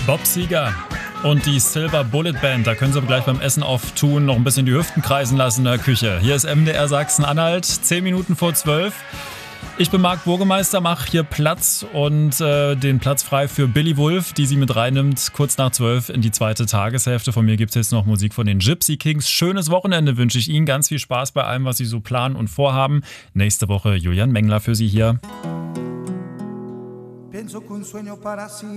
Bob Seger und die Silver Bullet Band. Da können Sie gleich beim Essen auftun, noch ein bisschen die Hüften kreisen lassen in der Küche. Hier ist MDR Sachsen-Anhalt, 10 Minuten vor 12. Ich bin Marc Burgemeister, mache hier Platz und den Platz frei für Billy Wulff, die sie mit reinnimmt, kurz nach 12 in die zweite Tageshälfte. Von mir gibt es jetzt noch Musik von den Gypsy Kings. Schönes Wochenende wünsche ich Ihnen. Ganz viel Spaß bei allem, was Sie so planen und vorhaben. Nächste Woche Julian Mengler für Sie hier.